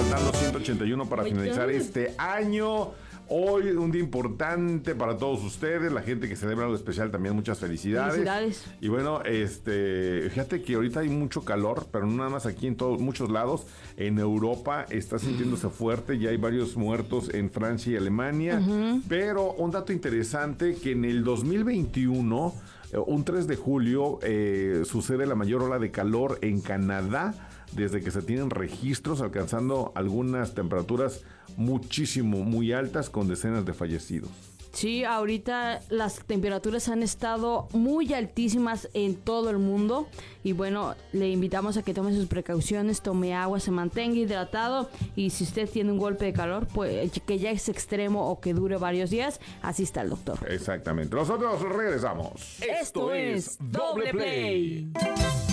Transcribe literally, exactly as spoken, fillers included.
faltando ciento ochenta y uno para finalizar este año. Hoy un día importante para todos ustedes, la gente que celebra algo especial también, muchas felicidades. Felicidades. Y bueno, este, fíjate que ahorita hay mucho calor, pero no nada más aquí, en todos muchos lados. En Europa está sintiéndose fuerte, ya hay varios muertos en Francia y Alemania. Uh-huh. Pero un dato interesante, que en el dos mil veintiuno, un tres de julio, eh, sucede la mayor ola de calor en Canadá desde que se tienen registros, alcanzando algunas temperaturas muchísimo, muy altas, con decenas de fallecidos. Sí, ahorita las temperaturas han estado muy altísimas en todo el mundo y bueno, le invitamos a que tome sus precauciones, tome agua, se mantenga hidratado y si usted tiene un golpe de calor, pues que ya es extremo o que dure varios días, asista al doctor. Exactamente. Nosotros regresamos. Esto, Esto es Doble Play. Play.